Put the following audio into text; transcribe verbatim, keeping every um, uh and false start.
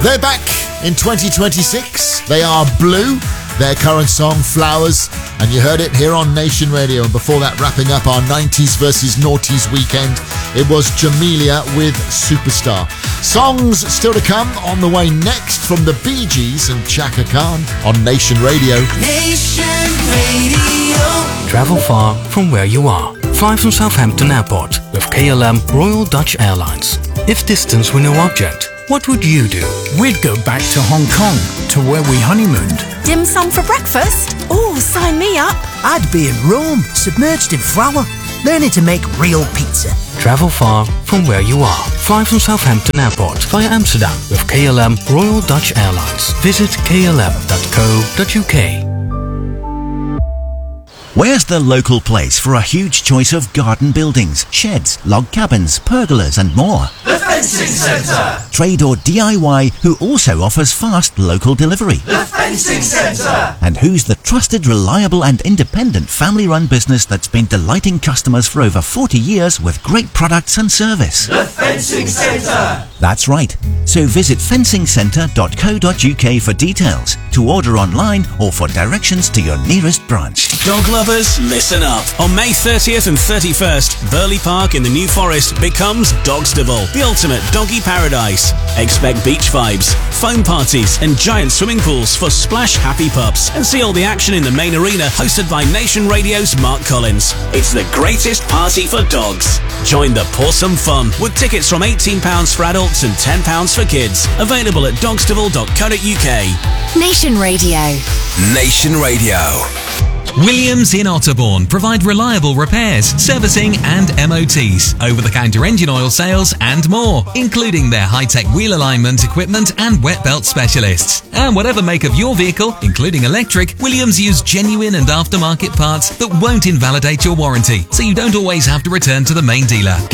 They're back in twenty twenty-six. They are Blue, their current song Flowers, and you heard it here on Nation Radio. And before that, wrapping up our nineties versus noughties weekend, it was Jamelia with Superstar. Songs still to come on the way next from the Bee Gees and Chaka Khan on Nation Radio. Nation Radio. Travel far from where you are. Fly from Southampton Airport with K L M Royal Dutch Airlines. If distance were no object, what would you do? We'd go back to Hong Kong, to where we honeymooned. Dim sum for breakfast? Oh, sign me up. I'd be in Rome, submerged in flour, learning to make real pizza. Travel far from where you are. Fly from Southampton Airport via Amsterdam with K L M Royal Dutch Airlines. Visit k l m dot co dot u k. Where's the local place for a huge choice of garden buildings, sheds, log cabins, pergolas and more? The Fencing Centre. Trade or D I Y who also offers fast local delivery. The Fencing Centre. And who's the trusted, reliable and independent family-run business that's been delighting customers for over forty years with great products and service. The Fencing Centre. That's right. So visit fencing centre dot co dot u k for details, to order online or for directions to your nearest branch. Dog lovers, listen up. On May thirtieth and thirty-first, Burley Park in the New Forest becomes Dogstable, the ultimate doggy paradise. Expect beach vibes, foam parties and giant swimming pools for splash happy pups. And see all the action in the main arena hosted by Nation Radio's Mark Collins. It's the greatest party for dogs. Join the pawsome fun with tickets from eighteen pounds for adults and ten pounds for kids. Available at dogstable dot co dot u k. Nation Radio. Nation Radio. Williams in Otterbourne provide reliable repairs, servicing and M O Ts, over-the-counter engine oil sales and more, including their high-tech wheel alignment equipment and wet belt specialists. And whatever make of your vehicle, including electric, Williams use genuine and aftermarket parts that won't invalidate your warranty, so you don't always have to return to the main dealer.